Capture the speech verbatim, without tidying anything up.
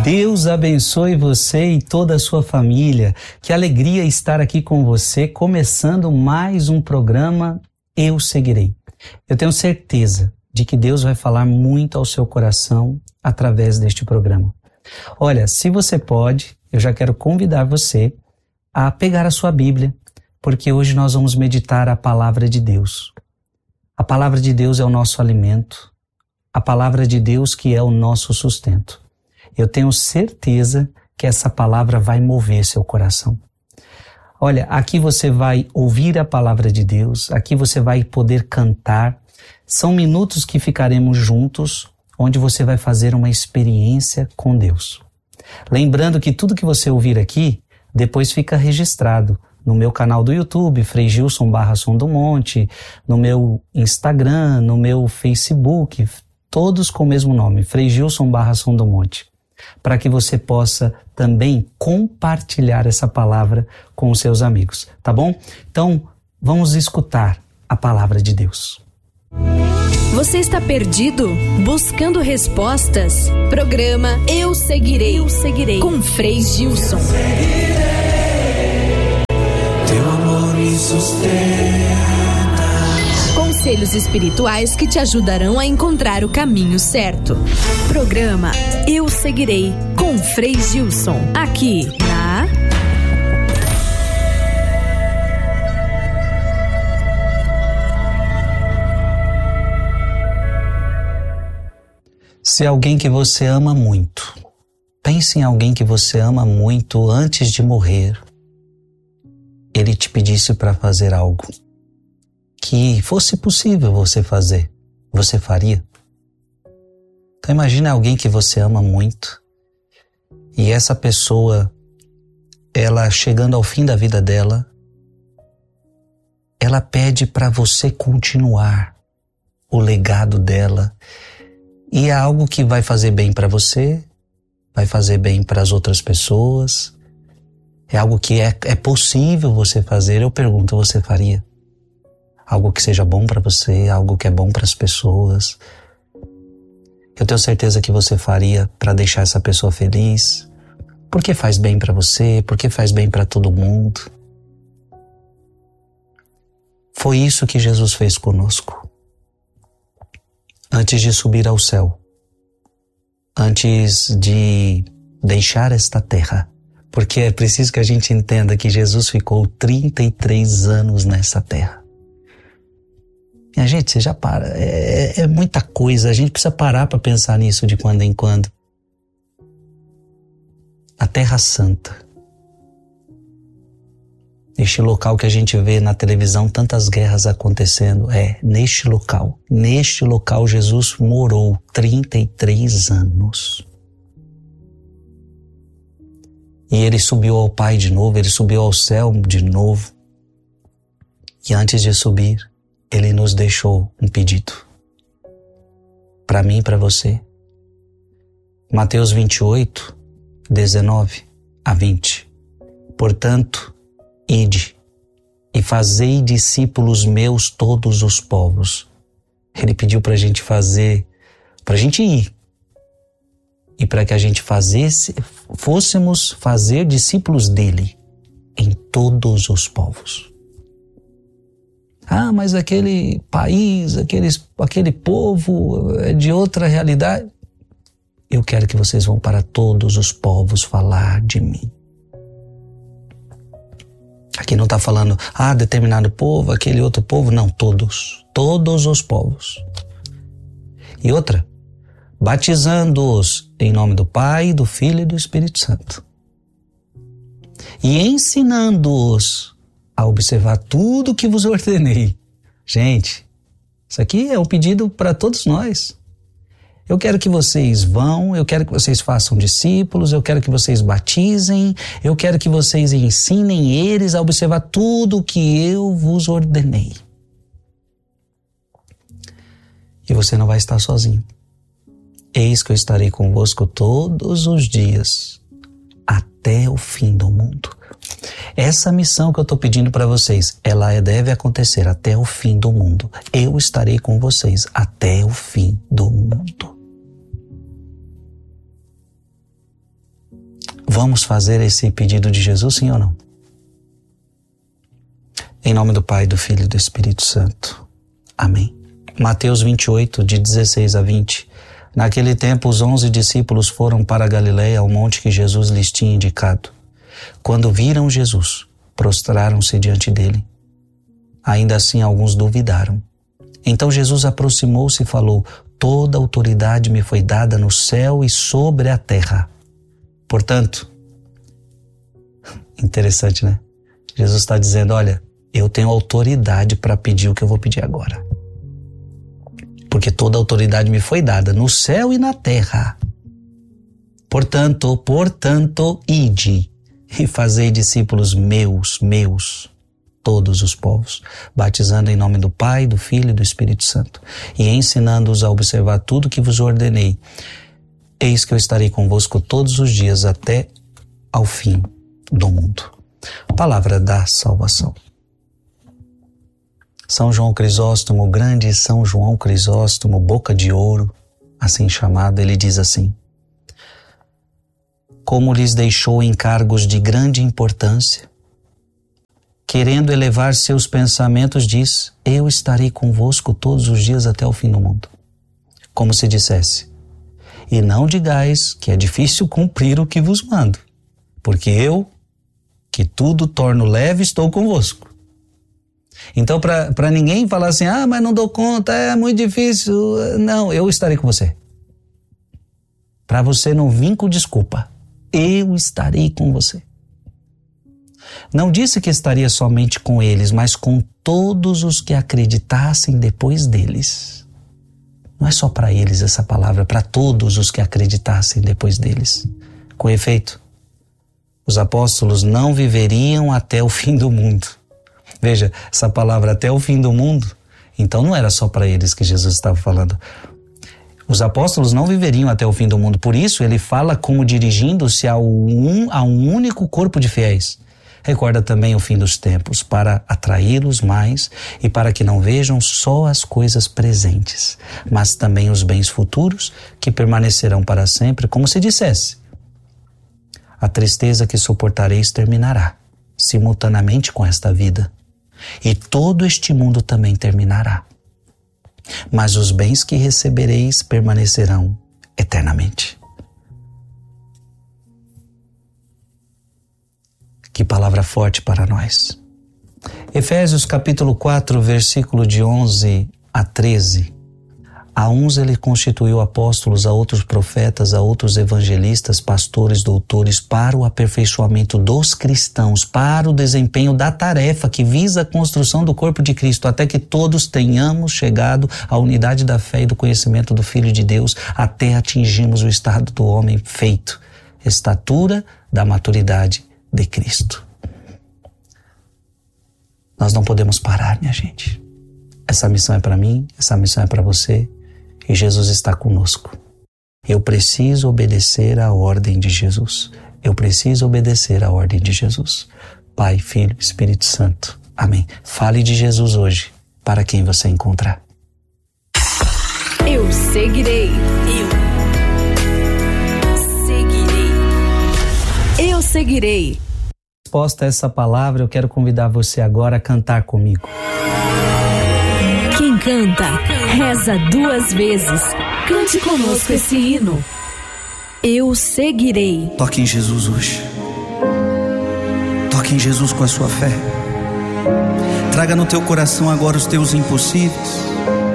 Deus abençoe você e toda a sua família. Que alegria estar aqui com você, começando mais um programa Eu Seguirei. Eu tenho certeza de que Deus vai falar muito ao seu coração através deste programa. Olha, se você pode, eu já quero convidar você a pegar a sua Bíblia, porque hoje nós vamos meditar a palavra de Deus. A palavra de Deus é o nosso alimento, a palavra de Deus que é o nosso sustento. Eu tenho certeza que essa palavra vai mover seu coração. Olha, aqui você vai ouvir a palavra de Deus, aqui você vai poder cantar. São minutos que ficaremos juntos, onde você vai fazer uma experiência com Deus. Lembrando que tudo que você ouvir aqui, depois fica registrado no meu canal do YouTube, Frei Gilson barra Som do Monte, no meu Instagram, no meu Facebook, todos com o mesmo nome, Frei Gilson barra Som do Monte, para que você possa também compartilhar essa palavra com os seus amigos, tá bom? Então, vamos escutar a palavra de Deus. Você está perdido? Buscando respostas? Programa Eu Seguirei, Eu Seguirei, com Frei Gilson. Teu amor me sustenta. Conselhos espirituais que te ajudarão a encontrar o caminho certo. Programa Eu Seguirei, com Frei Gilson, aqui na... Se alguém que você ama muito, pense em alguém que você ama muito antes de morrer, ele te pedisse para fazer algo que fosse possível você fazer, você faria? Então imagine alguém que você ama muito e essa pessoa, ela chegando ao fim da vida dela, ela pede para você continuar o legado dela. E é algo que vai fazer bem para você, vai fazer bem para as outras pessoas, é algo que é, é possível você fazer. Eu pergunto, você faria? Algo que seja bom para você, algo que é bom para as pessoas. Eu tenho certeza que você faria para deixar essa pessoa feliz, porque faz bem para você, porque faz bem para todo mundo. Foi isso que Jesus fez conosco. Antes de subir ao céu, antes de deixar esta terra, porque é preciso que a gente entenda que Jesus ficou trinta e três anos nessa terra. Minha gente, você já para, é, é muita coisa, a gente precisa parar para pensar nisso de quando em quando. A Terra Santa, este local que a gente vê na televisão tantas guerras acontecendo, é neste local, neste local Jesus morou trinta e três anos. E ele subiu ao Pai de novo, ele subiu ao céu de novo. E antes de subir, ele nos deixou um pedido. Para mim e para você. Mateus vinte e oito, dezenove a vinte. Portanto, ide e fazei discípulos meus todos os povos. Ele pediu para a gente fazer, para a gente ir. E para que a gente fazesse, fôssemos fazer discípulos dele em todos os povos. Ah, mas aquele país, aquele, aquele povo é de outra realidade. Eu quero que vocês vão para todos os povos falar de mim. Aqui não está falando, ah, determinado povo, aquele outro povo. Não, todos. Todos os povos. E outra, batizando-os em nome do Pai, do Filho e do Espírito Santo. E ensinando-os a observar tudo que vos ordenei. Gente, isso aqui é um pedido para todos nós. Eu quero que vocês vão, eu quero que vocês façam discípulos, eu quero que vocês batizem, eu quero que vocês ensinem eles a observar tudo o que eu vos ordenei. E você não vai estar sozinho. Eis que eu estarei convosco todos os dias, até o fim do mundo. Essa missão que eu estou pedindo para vocês, ela deve acontecer até o fim do mundo. Eu estarei com vocês até o fim do mundo. Vamos fazer esse pedido de Jesus, sim ou não? Em nome do Pai, do Filho e do Espírito Santo. Amém. Mateus vinte e oito, de dezesseis a vinte. Naquele tempo, os onze discípulos foram para a Galileia, ao monte que Jesus lhes tinha indicado. Quando viram Jesus, prostraram-se diante dele. Ainda assim, alguns duvidaram. Então Jesus aproximou-se e falou: toda autoridade me foi dada no céu e sobre a terra. Portanto, interessante, né? Jesus está dizendo: olha, eu tenho autoridade para pedir o que eu vou pedir agora. Porque toda autoridade me foi dada no céu e na terra. Portanto, portanto, ide e fazei discípulos meus, meus, todos os povos, batizando em nome do Pai, do Filho e do Espírito Santo, e ensinando-os a observar tudo que vos ordenei. Eis que eu estarei convosco todos os dias até ao fim do mundo. Palavra da salvação. São João Crisóstomo, grande São João Crisóstomo, boca de ouro, assim chamado, ele diz assim: como lhes deixou encargos de grande importância, querendo elevar seus pensamentos, diz: eu estarei convosco todos os dias até o fim do mundo. Como se dissesse: e não digais que é difícil cumprir o que vos mando, porque eu, que tudo torno leve, estou convosco. Então, para ninguém falar assim: ah, mas não dou conta, é muito difícil. Não, eu estarei com você. Para você não vir com desculpa. Eu estarei com você. Não disse que estaria somente com eles, mas com todos os que acreditassem depois deles. Não é só para eles essa palavra, para todos os que acreditassem depois deles. Com efeito, os apóstolos não viveriam até o fim do mundo. Veja, essa palavra até o fim do mundo, então não era só para eles que Jesus estava falando. Os apóstolos não viveriam até o fim do mundo, por isso ele fala como dirigindo-se a um, a um único corpo de fiéis. Recorda também o fim dos tempos, para atraí-los mais e para que não vejam só as coisas presentes, mas também os bens futuros que permanecerão para sempre, como se dissesse: a tristeza que suportareis terminará, simultaneamente com esta vida, e todo este mundo também terminará. Mas os bens que recebereis permanecerão eternamente. Que palavra forte para nós. Efésios capítulo quatro, versículo de onze a treze. A uns ele constituiu apóstolos, a outros profetas, a outros evangelistas, pastores, doutores, para o aperfeiçoamento dos cristãos, para o desempenho da tarefa que visa a construção do corpo de Cristo, até que todos tenhamos chegado à unidade da fé e do conhecimento do Filho de Deus, até atingirmos o estado do homem feito, estatura da maturidade de Cristo. Nós não podemos parar, minha gente. Essa missão é para mim, essa missão é para você. E Jesus está conosco. Eu preciso obedecer à ordem de Jesus. Eu preciso obedecer à ordem de Jesus. Pai, Filho, Espírito Santo. Amém. Fale de Jesus hoje, para quem você encontrar. Eu seguirei. Eu seguirei. Eu seguirei. Resposta a essa palavra, eu quero convidar você agora a cantar comigo. Quem canta, reza duas vezes. Cante conosco esse hino. Eu seguirei. Toque em Jesus hoje. Toque em Jesus com a sua fé. Traga no teu coração agora os teus impossíveis.